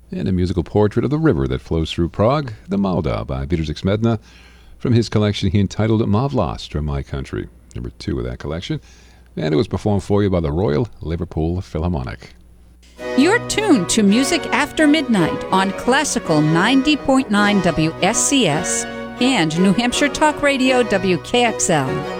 and a musical portrait of the river that flows through Prague, the Malda, by Bedřich Medna, from his collection he entitled Ma Vlast, or My Country, number 2 of that collection, and it was performed for you by the Royal Liverpool Philharmonic. You're tuned to Music After Midnight on Classical 90.9 WSCS and New Hampshire Talk Radio WKXL.